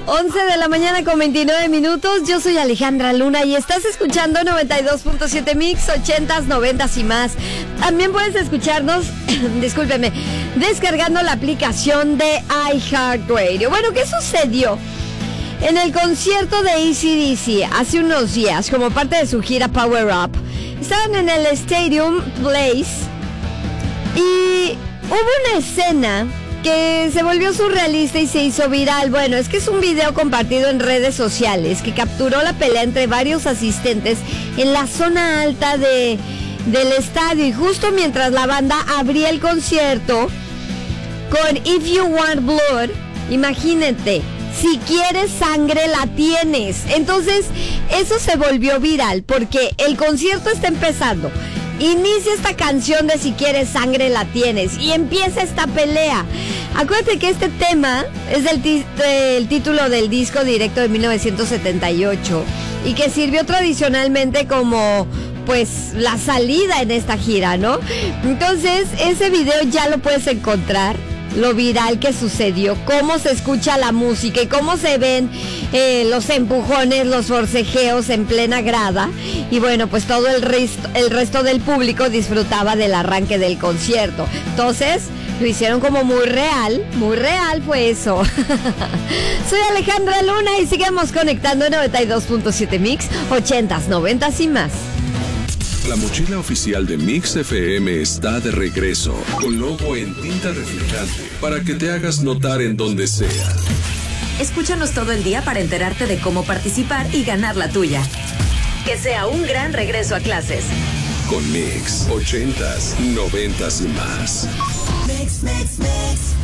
11 de la mañana con 29 minutos. Yo soy Alejandra Luna y estás escuchando 92.7 Mix, 80s, 90s y más. También puedes escucharnos, discúlpeme, descargando la aplicación de iHeartRadio. Bueno, ¿qué sucedió? En el concierto de AC/DC hace unos días, como parte de su gira Power Up, estaban en el Stadium Place y hubo una escena que se volvió surrealista y se hizo viral. Bueno, es que es un video compartido en redes sociales que capturó la pelea entre varios asistentes en la zona alta del estadio, y justo mientras la banda abría el concierto con If You Want Blood, imagínate, si quieres sangre la tienes. Entonces eso se volvió viral porque el concierto está empezando. Inicia esta canción de Si quieres sangre la tienes y empieza esta pelea. Acuérdate que este tema es del título del disco directo de 1978 y que sirvió tradicionalmente como pues la salida en esta gira, ¿no? Entonces ese video ya lo puedes encontrar, lo viral que sucedió, cómo se escucha la música y cómo se ven los empujones, los forcejeos en plena grada. Y bueno, pues todo el resto del público disfrutaba del arranque del concierto. Entonces lo hicieron como muy real fue eso. Soy Alejandra Luna y seguimos conectando en 92.7 Mix, 80s, 90s y más. La mochila oficial de Mix FM está de regreso, con logo en tinta reflejante, para que te hagas notar en donde sea. Escúchanos todo el día para enterarte de cómo participar y ganar la tuya. Que sea un gran regreso a clases. Con Mix, 80s, 90s y más. Mix.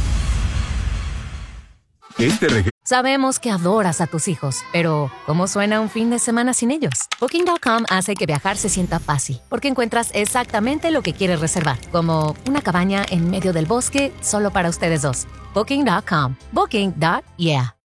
Sabemos que adoras a tus hijos, pero ¿cómo suena un fin de semana sin ellos? Booking.com hace que viajar se sienta fácil, porque encuentras exactamente lo que quieres reservar, como una cabaña en medio del bosque solo para ustedes dos. Booking.com. Booking.yeah.